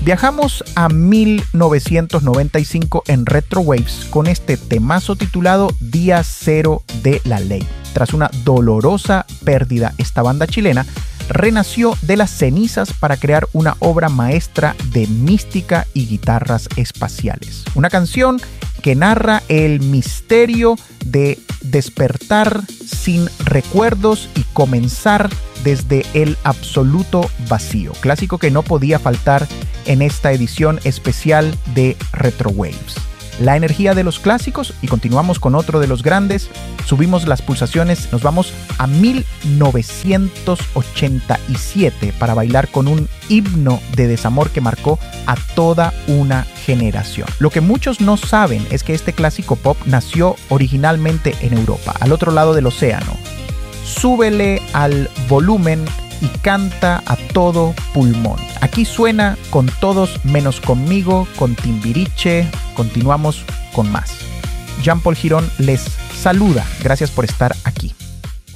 Viajamos a 1995 en Retro Waves con este temazo titulado Día Cero de la Ley. Tras una dolorosa pérdida, esta banda chilena renació de las cenizas para crear una obra maestra de mística y guitarras espaciales. Una canción que narra el misterio de despertar sin recuerdos y comenzar desde el absoluto vacío. Clásico que no podía faltar en esta edición especial de Retro Waves. La energía de los clásicos, y continuamos con otro de los grandes. Subimos las pulsaciones, nos vamos a 1987 para bailar con un himno de desamor que marcó a toda una generación. Lo que muchos no saben es que este clásico pop nació originalmente en Europa, al otro lado del océano. Súbele al volumen y canta a todo pulmón. Aquí suena Con Todos Menos Conmigo, con Timbiriche. Continuamos con más. Jean Paul Girón les saluda. Gracias por estar